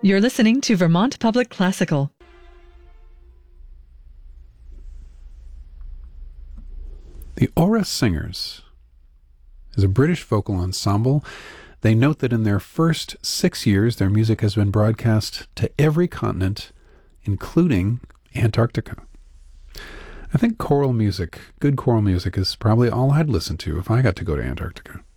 You're listening to Vermont Public Classical. The Aura Singers is a British vocal ensemble. They note that in their first 6 years, their music has been broadcast to every continent, including Antarctica. I think choral music, good choral music, is probably all I'd listen to if I got to go to Antarctica.